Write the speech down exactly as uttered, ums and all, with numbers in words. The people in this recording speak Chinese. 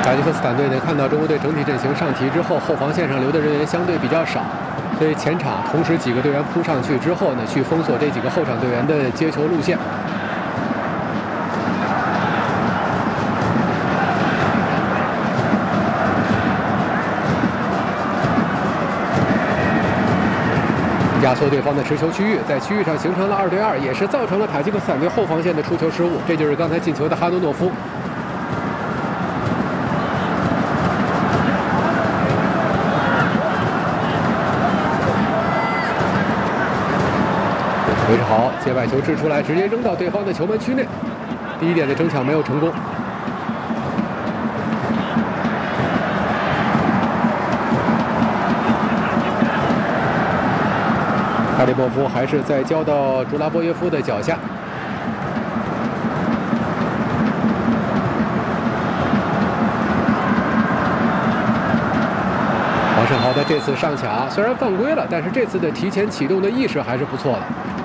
塔吉克斯坦队呢，看到中国队整体阵型上提之后，后防线上留的人员相对比较少，所以前场同时几个队员扑上去之后呢，去封锁这几个后场队员的接球路线。压缩对方的持球区域，在区域上形成了二对二，也是造成了塔吉克斯坦队后防线的出球失误。这就是刚才进球的哈诺诺夫。维持好，接外球掷出来，直接扔到对方的球门区内。第一点的争抢没有成功。卡里波夫还是在交到朱拉波耶夫的脚下。王胜豪的这次上抢虽然犯规了，但是这次的提前启动的意识还是不错的。